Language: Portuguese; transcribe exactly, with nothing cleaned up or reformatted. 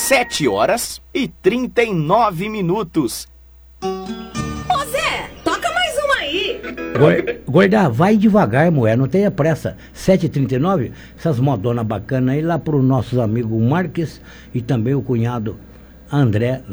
sete horas e trinta e nove minutos. Ô Zé, toca mais uma aí. Gorda, vai devagar, mulher, não tenha pressa. sete e trinta e nove, essas modonas bacanas aí lá para os nossos amigos Marques e também o cunhado André.